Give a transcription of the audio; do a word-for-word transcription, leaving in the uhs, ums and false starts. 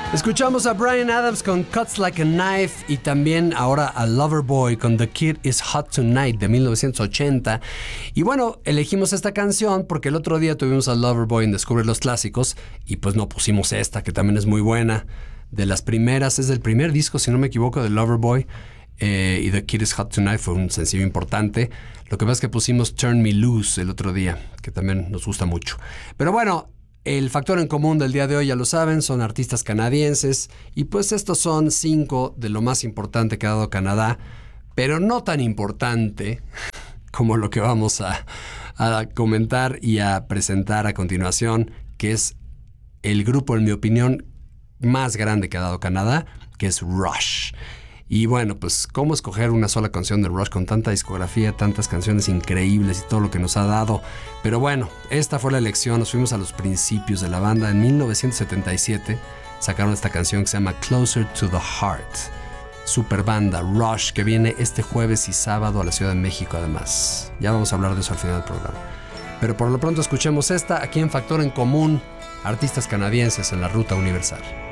Escuchamos a Bryan Adams con Cuts Like a Knife y también ahora a Loverboy con The Kid Is Hot Tonight de mil novecientos ochenta. Y bueno, elegimos esta canción porque el otro día tuvimos a Loverboy en Descubre los Clásicos y pues no pusimos esta, que también es muy buena. De las primeras, es del primer disco, si no me equivoco, de Loverboy. Eh, y The Kid Is Hot Tonight fue un sencillo importante. Lo que pasa es que pusimos Turn Me Loose el otro día, que también nos gusta mucho. Pero bueno, el factor en común del día de hoy, ya lo saben, son artistas canadienses. Y pues estos son cinco de lo más importante que ha dado Canadá, pero no tan importante como lo que vamos a, a comentar y a presentar a continuación, que es el grupo, en mi opinión, más grande que ha dado Canadá, que es Rush. Y bueno, pues cómo escoger una sola canción de Rush con tanta discografía, tantas canciones increíbles y todo lo que nos ha dado. Pero bueno, esta fue la elección. Nos fuimos a los principios de la banda. En mil novecientos setenta y siete sacaron esta canción que se llama Closer to the Heart. Super banda Rush, que viene este jueves y sábado a la Ciudad de México además. Ya vamos a hablar de eso al final del programa. Pero por lo pronto escuchemos esta aquí en Factor en Común, artistas canadienses en la Ruta Universal.